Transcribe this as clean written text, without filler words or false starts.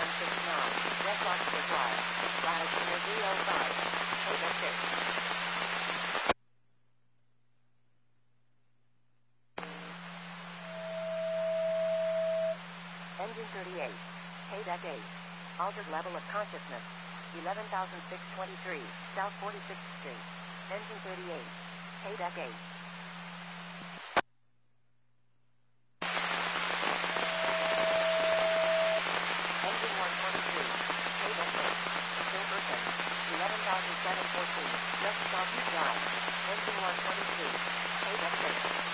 1169, Red Rockford Drive, Lattice near 305, Table 6. Engine 38, Quebec 8, altered level of consciousness, 11,623, South 46th Street. Engine 38, Quebec 8. Engine 123, Quebec 8, Silverton, 11,714, West South Drive. Engine 123, Quebec 6.